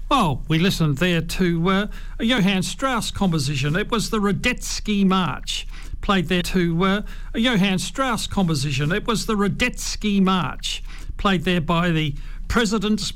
Well, we listened there to a Johann Strauss composition. It was the Radetzky March. Played there to a Johann Strauss composition. It was the Radetzky March. Played there by the President's